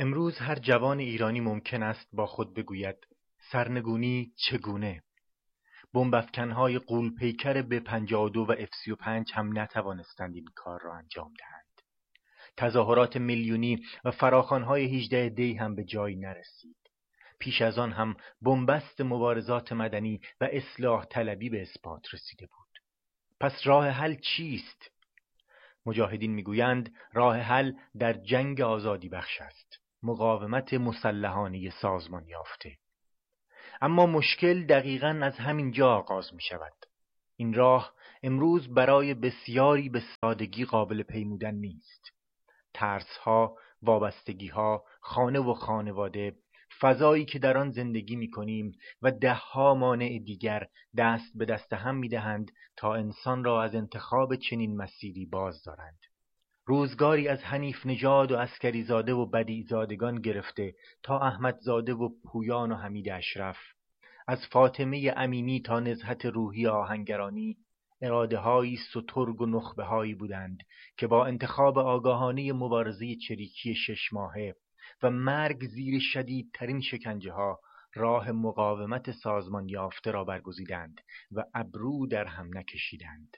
امروز هر جوان ایرانی ممکن است با خود بگوید سرنگونی چگونه؟ بمب‌افکن‌های غول‌پیکر ب-52 و F-35 هم نتوانستند این کار را انجام دهند. تظاهرات میلیونی و فراخوان‌های 18 دی هم به جایی نرسید. پیش از آن هم بنبست مبارزات مدنی و اصلاح طلبی به اثبات رسیده بود. پس راه حل چیست؟ مجاهدین میگویند راه حل در جنگ آزادی بخش است، مقاومت مسلحانه سازمان یافته. اما مشکل دقیقاً از همین جا آغاز می شود. این راه امروز برای بسیاری به سادگی قابل پیمودن نیست. ترس‌ها، وابستگی‌ها، خانه و خانواده، فضایی که در آن زندگی می‌کنیم و ده‌ها مانع دیگر دست به دست هم می‌دهند تا انسان را از انتخاب چنین مسیری باز دارند. روزگاری از حنیف نژاد و عسکری زاده و بدیع زادگان گرفته تا احمد زاده و پویان و حمید اشرف، از فاطمه امینی تا نزهت روحی آهنگرانی، اراده‌هایی سترگ و نخبه‌هایی بودند که با انتخاب آگاهانه مبارزه چریکی 6 ماهه و مرگ زیر شدیدترین شکنجه‌ها راه مقاومت سازمان یافته را برگزیدند و ابرو در هم نکشیدند.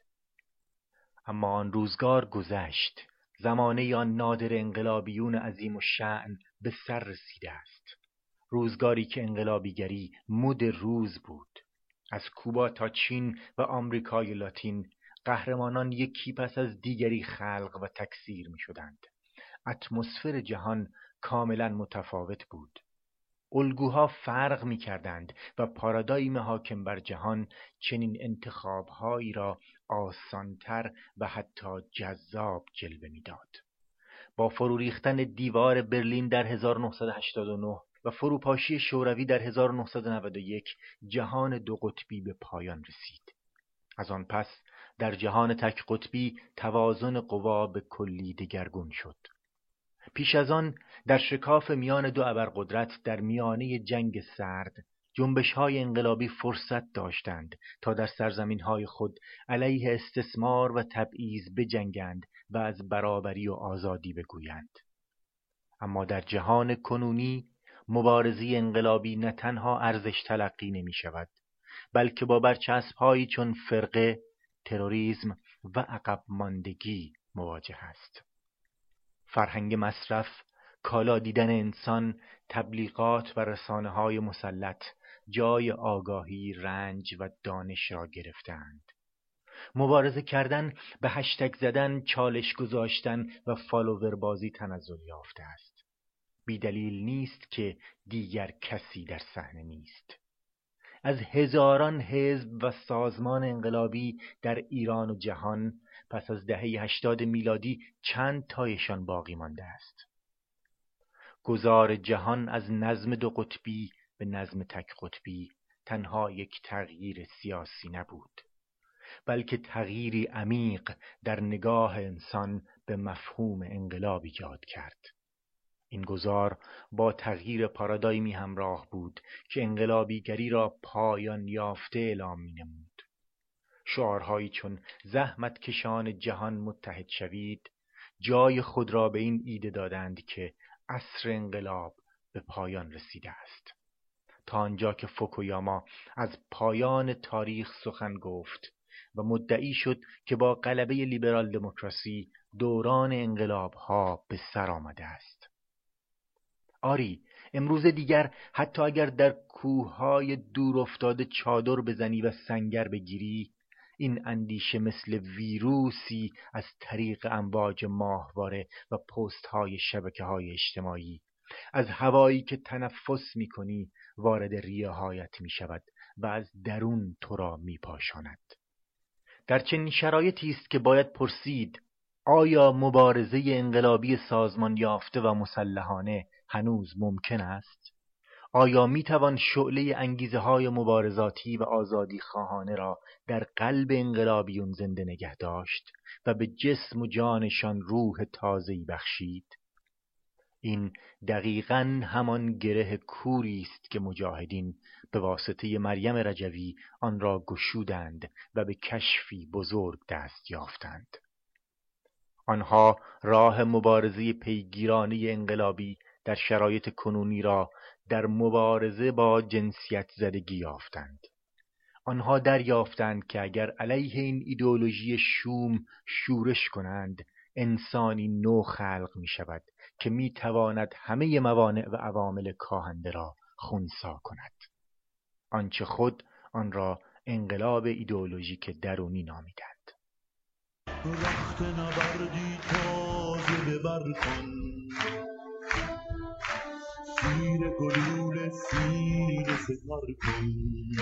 اما آن روزگار گذشت. زمانه آن نادر انقلابیون عظیم الشأن به سر رسیده است. روزگاری که انقلابیگری مد روز بود. از کوبا تا چین و آمریکای لاتین قهرمانان یکی پس از دیگری خلق و تکثیر می شدند. اتمسفر جهان کاملا متفاوت بود. الگوها فرق می کردند و پارادایم حاکم بر جهان چنین انتخابهایی را آسانتر و حتی جذاب جلوه می داد. با فرو ریختن دیوار برلین در 1989 و فروپاشی شوروی در 1991 جهان دو قطبی به پایان رسید. از آن پس در جهان تک قطبی توازن قوا به کلی دگرگون شد. پیش از آن در شکاف میان دو ابرقدرت در میانه جنگ سرد جنبش‌های انقلابی فرصت داشتند تا در سرزمین‌های خود علیه استثمار و تبعیض بجنگند و از برابری و آزادی بگویند. اما در جهان کنونی مبارزه انقلابی نه تنها ارزش تلقی نمی‌شود، بلکه با برچسب‌هایی چون فرقه، تروریسم و عقب ماندگی مواجه است. فرهنگ مصرف، کالا دیدن انسان، تبلیغات و رسانه‌های مسلط جای آگاهی، رنج و دانش را گرفتند. مبارزه کردن به هشتگ زدن، چالش گذاشتن و فالوور بازی تنزل یافته است. بی دلیل نیست که دیگر کسی در صحنه نیست. از هزاران حزب و سازمان انقلابی در ایران و جهان پس از دهه 80 میلادی چند تایشان باقی مانده است. گذار جهان از نظم دو قطبی به نظم تک قطبی تنها یک تغییر سیاسی نبود، بلکه تغییری عمیق در نگاه انسان به مفهوم انقلاب ایجاد کرد. این گذار با تغییر پارادایمی همراه بود که انقلابیگری را پایان یافته اعلام می‌نمود. شعارهایی چون زحمت کشان جهان متحد شوید جای خود را به این ایده دادند که عصر انقلاب به پایان رسیده است. تا آنجا که فوکویاما از پایان تاریخ سخن گفت و مدعی شد که با غلبه لیبرال دموکراسی دوران انقلاب‌ها به سر آمده است. آری، امروز دیگر حتی اگر در کوههای دور افتاده چادر بزنی و سنگر بگیری، این اندیشه مثل ویروسی از طریق امواج ماهواره و پست‌های شبکه‌های اجتماعی از هوایی که تنفس می‌کنی وارد ریه‌هایت می‌شود و از درون تو را می‌پاشاند. در چنین شرایطی است که باید پرسید آیا مبارزه انقلابی سازمان یافته و مسلحانه هنوز ممکن است؟ آیا میتوان شعله انگیزه‌های مبارزاتی و آزادی خواهانه را در قلب انقلابیون زنده نگه داشت و به جسم و جانشان روح تازه‌ای بخشید؟ این دقیقاً همان گره کوری است که مجاهدین به واسطه مریم رجوی آن را گشودند و به کشفی بزرگ دست یافتند. آنها راه مبارزه پیگیرانه انقلابی در شرایط کنونی را در مبارزه با جنسیت زدگی یافتند. آنها دریافتند که اگر علیه این ایدئولوژی شوم شورش کنند، انسانی نو خلق می شود که می تواند همه موانع و عوامل کاهنده را خنثی کند. آنچه خود آن را انقلاب ایدئولوژیک درونی نامیدند. رخت نبردی تازه ببر کن، سیر گلول سینه سپر کن.